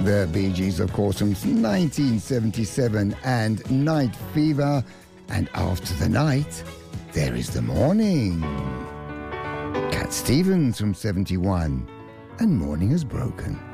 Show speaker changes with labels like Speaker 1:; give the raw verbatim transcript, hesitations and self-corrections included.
Speaker 1: The Bee Gees, of course, from nineteen seventy-seven, and Night Fever. And after the night, there is the morning. Cat Stevens from seventy-one, and Morning Has Broken.